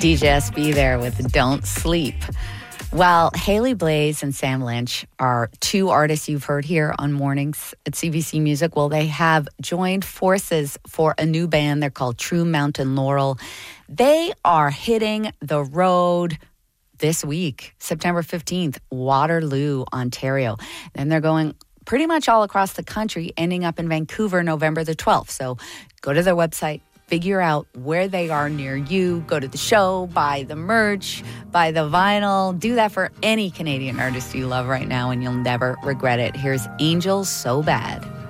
DJ SB there with Don't Sleep. Well, Haley Blaze and Sam Lynch are two artists you've heard here on Mornings at CBC Music. Well, they have joined forces for a new band. They're called True Mountain Laurel. They are hitting the road this week, September 15th, Waterloo, Ontario. Then they're going pretty much all across the country, ending up in Vancouver, November the 12th. So go to their website, figure out where they are near you, go to the show, buy the merch, buy the vinyl. Do that for any Canadian artist you love right now, and you'll never regret it. Here's Angels So Bad.